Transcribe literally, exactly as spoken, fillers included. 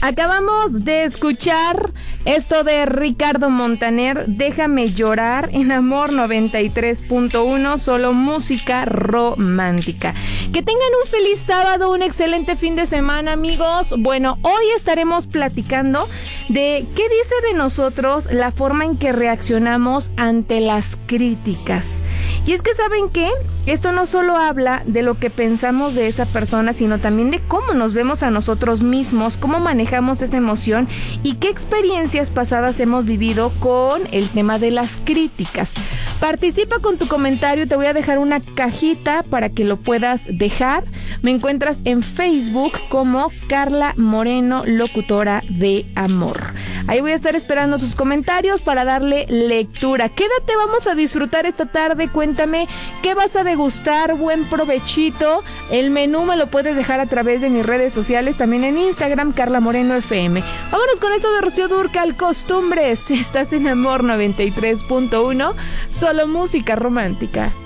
Acabamos de escuchar esto de Ricardo Montaner, Déjame llorar, en Amor noventa y tres punto uno, solo música romántica. Que tengan un feliz sábado, un excelente fin de semana, amigos. Bueno, hoy estaremos platicando de qué dice de nosotros la forma en que reaccionamos ante las críticas. Y es que, ¿saben qué? Esto no solo habla de lo que pensamos de esa persona, sino también de cómo nos vemos a nosotros mismos, cómo manejamos esta emoción y qué experiencias pasadas hemos vivido con el tema de las críticas. Participa con tu comentario, te voy a dejar una cajita para que lo puedas dejar. Me encuentras en Facebook como Carla Moreno, locutora de amor. Ahí voy a estar esperando tus comentarios para darle lectura. Quédate, vamos a disfrutar esta tarde. Cuéntame qué vas a degustar, buen provechito. El menú me lo puedes dejar a través de mis redes sociales, también en Instagram, Carla Moreno F M. Vámonos con esto de Rocío Dúrcal, Costumbres. Estás en Amor noventa y tres punto uno, solo música romántica.